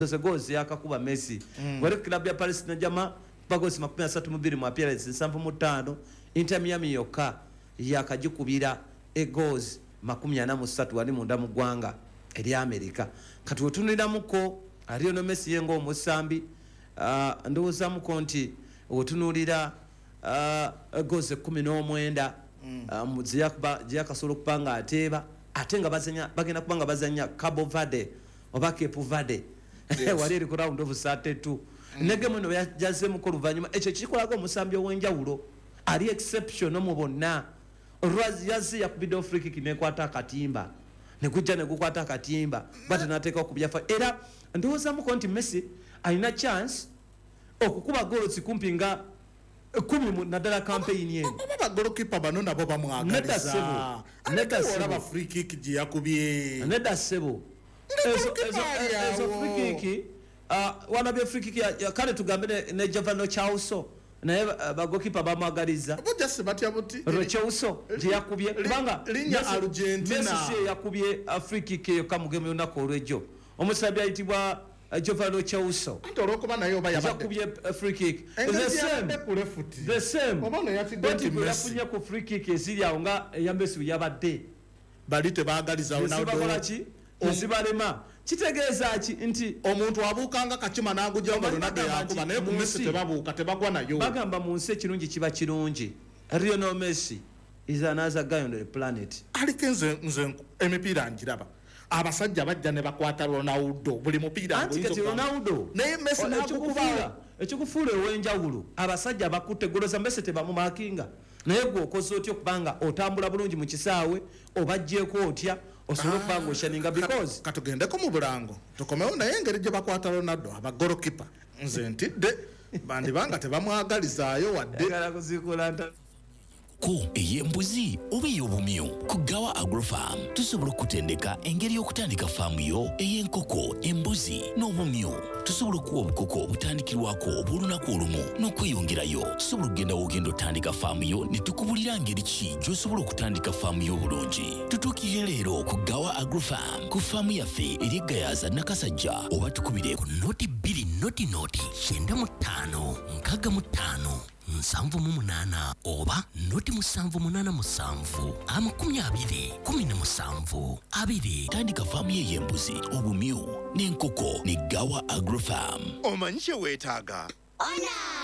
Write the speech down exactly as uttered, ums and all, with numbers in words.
gozi yakakuba Messi mm. wale klabu ya Paris Saint-Germain bagozi makumi asatu mu bbiri mu appearance nsanvu mu ttaano Inter Miami yokka yakajikubira egozi makumi ana mu ssatu wali munda mu ggwanga eri America kati wetunuliramuko Lionel Messi yengo omusambi uh, ndowoozamuko nti wetunulira uh, egozi kumi n'omwenda mm. um, gyakasobola okupanga ateeba ate nga bazanya bagenda kubanga bazanya Cabo Verde oba Cape Verde yes. wali eri ku round of thirty-two mm. negemu no yajazemu ko luvanyuma ekyo kikolaga omusambi ow'enjawulo ali exception mu bonna olwazi yazi yakubidde free kick nekwata akatimba nekujja negukwata akatimba bati nateeka okubyafa era ndowoozamuko nti Messi alina chance okukuba goals kumpi nga kumi mu nadala campaign yenu baba goalkeeper bano nabo bamwagaliza neda sebo neda free kick je yakubye neda sebo ezo ezo free kick ah wana be free kick ya kale tugambe ne Giovanni Chauso naye bagokipa bamwagaliza bujase batya buti Rochauso je yakubye kubanga linya Argentina Messi yakubye free kick yo kamugeme yonako olwejo omusabi ayitibwa Giovanni Chauso ntolokuba nayo baya yakubye free kick the same the same obano yatigenti Messi yafunye ku free kick ezili awo nga ya Messi yabadde bali tebaagaliza Ronaldo Nzibalema kitegeeza ki nti omuntu abuukanga kachima n'agujja nga Ronaldo yakuba naye ku Messi tebabuuka tebagwa nayo bagamba mu nsi ekirungi kiba kirungi Lionel Messi is another guy on the planet aliko nze nze emipiira njiraba abasajja bajja ne bakwata Ronaldo buli mupiira ngoyizo Ronaldo naye Messi n'akukuba ekikufuula ow'enjawulo abasajja bakutte goloza Messi tebamumakinga naye gwe okoze otyo kubanga otambula bulungi mu kisaawe obajjeeko otya osobola okubanga oshaninga because katugendeko mu bulango tukomewo naye engeri gye bakwata Ronaldo aba goalkeeper nze ntidde bandi banga tebamwagalizaayo wadde ko ey'embuzi oba ey'obumyu ku Gawa Agrofarm tusobola okutendeka engeri y'okutandika faamu yo ey'enkoko embuzi n'obumyu tusobola okuwa obukoko obutandikirwako obw'olunaku olumu n'okweyongerayo tusobola okugenda wogenda otandika faamu yo ne tukubulira ngeri ki gy'osobola okutandika faamu yo obulungi tutuukire leero ku Gawa Agrofarm ku faamu yaffe eri Gayaza Nakasajja oba tukubire ku noti bbiri noti noti kyenda mu ttaano nkaaga mu ttaano nsanvu mu munaana oba noti musanvu munaana musanvu amakumi abiri kumi na musanvu abiri tandika faamu ye y'embuzi obumyu n'enkoko ne Gawa Agrofarm omanyi kye weetaaga